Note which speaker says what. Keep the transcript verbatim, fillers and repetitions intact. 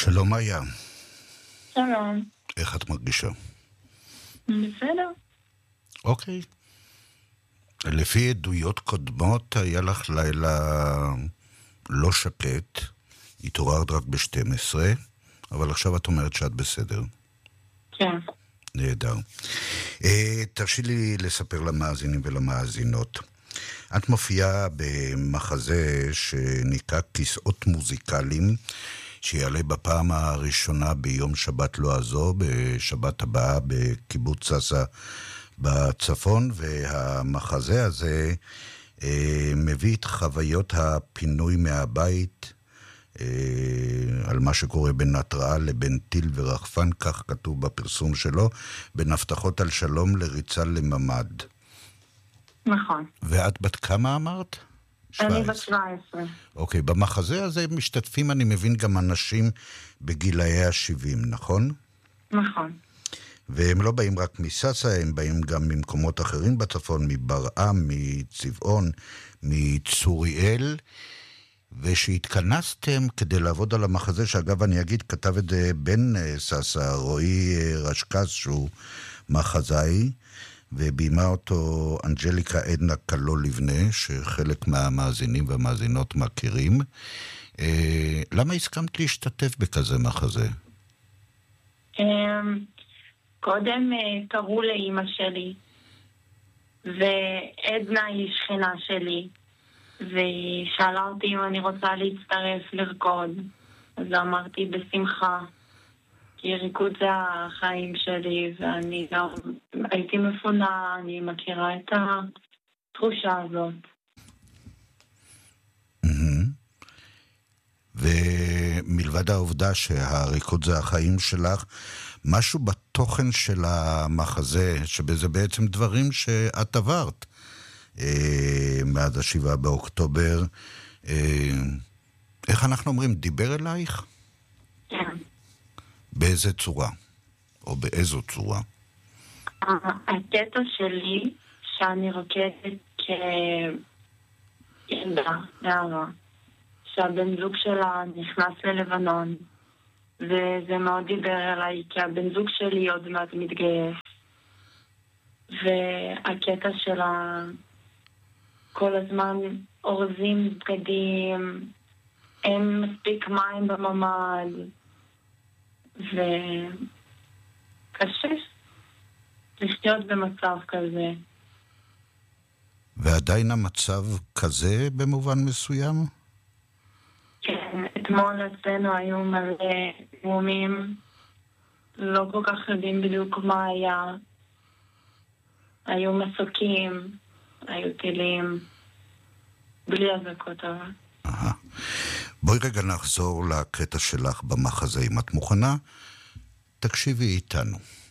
Speaker 1: שלום מאיה.
Speaker 2: שלום.
Speaker 1: איך את מרגישה?
Speaker 2: בסדר.
Speaker 1: אוקיי. לפי עדויות קודמות היה לך לילה לא שקט, התעוררת רק ב-שתים עשרה, אבל עכשיו את אומרת שאת בסדר.
Speaker 2: כן.
Speaker 1: נהדר. אה, תרשי לי לספר למאזינים ולמאזינות. את מופיעה במחזה שנקרא כיסאות מוזיקליים, שיעלה בפעם הראשונה ביום שבת לא הזו, בשבת הבאה בקיבוץ סאסא בצפון, והמחזה הזה אה, מביא את חוויות הפינוי מהבית, אה, על מה שקורה בין התראה לבין טיל ורחפן, כך כתוב בפרסום שלו, בין הבטחות על שלום לריצה לממד.
Speaker 2: נכון.
Speaker 1: ואת בת כמה אמרת?
Speaker 2: אני בת שבע עשרה.
Speaker 1: אוקיי, במחזה הזה משתתפים, אני מבין, גם אנשים בגילאי ה-שבעים, נכון?
Speaker 2: נכון.
Speaker 1: והם לא באים רק מסאסא, הם באים גם ממקומות אחרים בצפון, מברעם, מצבעון, מצוריאל, ושהתכנסתם כדי לעבוד על המחזה, שאגב אני אגיד, כתב את זה בן סאסא, רועי רשקס, שהוא מחזאי, ובימה אותו אנג'ליקה עדנה קלו לבנה, שחלק מהמאזינים והמאזינות מכירים. אה, למה הסכמת להשתתף בכזה מחזה?
Speaker 2: קודם קראו לאמא שלי, ועדנה היא שכנה שלי, והיא שאלה אותי אם אני רוצה להצטרף לרקוד. אז אמרתי בשמחה, כי ריקוד זה החיים שלי, ואני גם הייתי מפונה, אני מכירה את התחושה הזאת.
Speaker 1: ומלבד העובדה שהריקוד זה החיים שלך, משהו בתוכן של המחזה, שבזה בעצם דברים שאת עברת אה, מאז השבעה באוקטובר, אה, איך אנחנו אומרים, דיבר אלייך?
Speaker 2: כן.
Speaker 1: באיזה צורה? או באיזו צורה?
Speaker 2: הקטע שלי, שאני רוקדת כילדה, נערה, שהבן זוג שלה נכנס ללבנון, וזה מאוד דיבר אליי, כי הבן זוג שלי עוד מעט מתגייס. והקטע שלה כל הזמן אורזים בגדים, אין מספיק מים בממד, וקשה לחיות במצב כזה.
Speaker 1: ועדיין המצב כזה במובן מסוים?
Speaker 2: כן, אתמול אצלנו היו מלא איומים, לא כל כך יודעים בדיוק מה היה. היו מסוקים, היו טילים, בלי אזעקות אבל.
Speaker 1: אהה. בואי רגע נחזור לקטע שלך במחזה. אם את מוכנה, תקשיבי איתנו.